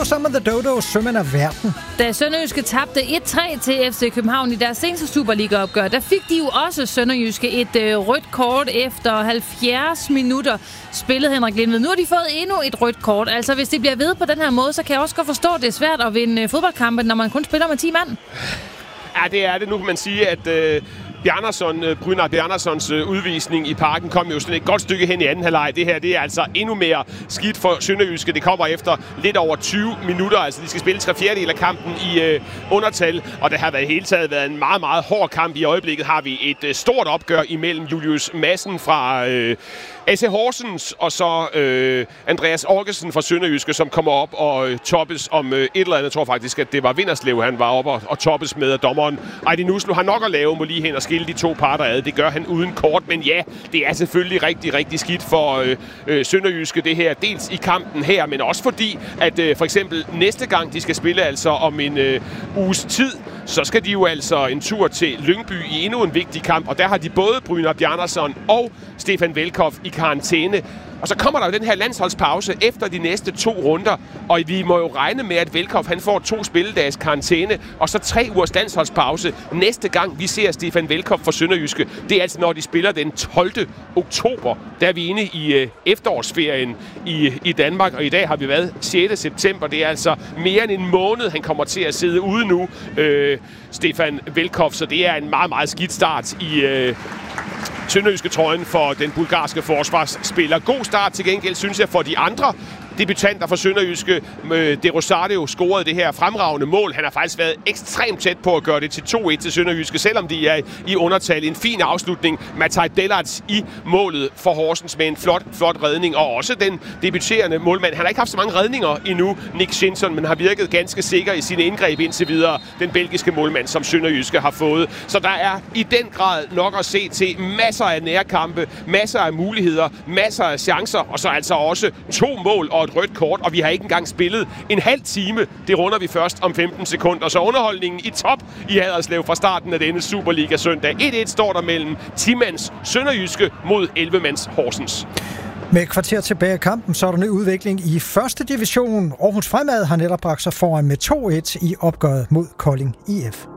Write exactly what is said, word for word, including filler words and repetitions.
sammen med The Dodos, sømænd af verden. Da Sønderjyske tabte et tre til F C København i deres seneste Superliga-opgør, der fik de jo også Sønderjyske et øh, rødt kort efter halvfjerds minutter spillet, Henrik Lindved. Nu har de fået endnu et rødt kort. Altså, hvis det bliver ved på den her måde, så kan jeg også godt forstå, at det er svært at vinde fodboldkampe, når man kun spiller med ti mand. Ja, det er det. Nu kan man sige, at øh, Bjarnason, øh, Brynjar Bjarnasons øh, udvisning i Parken kom jo sådan et godt stykke hen i anden halvleg. Det her, det er altså endnu mere skidt for Sønderjyske. Det kommer efter lidt over tyve minutter. Altså, de skal spille tre fjerdedel af kampen i øh, undertal, og det har været hele taget været en meget, meget hård kamp. I øjeblikket har vi et øh, stort opgør imellem Julius Madsen fra øh, A C Horsens og så øh, Andreas Orkesen fra Sønderjyske, som kommer op og øh, toppes om øh, et eller andet. Jeg tror faktisk, at det var Vinderslev, han var oppe og, og toppes med, og dommeren Aydin Uslu har nok at lave, må lige hen og skille de to parter ad. Det gør han uden kort, men ja, det er selvfølgelig rigtig, rigtig skidt for øh, øh, Sønderjyske det her. Dels i kampen her, men også fordi, at øh, for eksempel næste gang de skal spille altså om en øh, uges tid, så skal de jo altså en tur til Lyngby i endnu en vigtig kamp, og der har de både Brynjar Bjarnason og Stefan Welkow i karantæne. Og så kommer der jo den her landsholdspause efter de næste to runder, og vi må jo regne med, at Welkow han får to spilledages karantæne, og så tre ugers landsholdspause næste gang vi ser Stefan Welkow for Sønderjyske. Det er altså, når de spiller den tolvte oktober, der er vi inde i øh, efterårsferien i, i Danmark, og i dag har vi været sjette september. Det er altså mere end en måned, han kommer til at sidde ude nu, øh, Stefan Welkow, så det er en meget, meget skidt start i Øh, Sønderjyske trøjen for den bulgarske forsvarsspiller. God start til gengæld, synes jeg, for de andre debutanter for Sønderjyske. De Rosario scorede det her fremragende mål. Han har faktisk været ekstremt tæt på at gøre det til to et til Sønderjyske, selvom de er i undertal. En fin afslutning. Mataj Dellarts i målet for Horsens med en flot, flot redning. Og også den debuterende målmand. Han har ikke haft så mange redninger endnu, Nick Shinson, men har virket ganske sikker i sine indgreb indtil videre. Den belgiske målmand, som Sønderjyske har fået. Så der er i den grad nok at se til. Masser af nærkampe, masser af muligheder, masser af chancer, og så altså også to mål og et rødt kort, og vi har ikke engang spillet en halv time. Det runder vi først om femten sekunder. Så underholdningen i top i Haderslev fra starten af denne Superliga søndag. et et står der mellem ti-mands Sønderjyske mod elleve-mands Horsens. Med et kvarter tilbage af kampen, så er der ny udvikling i første division. Aarhus Fremad har netop bragt sig foran med to et i opgøret mod Kolding I F.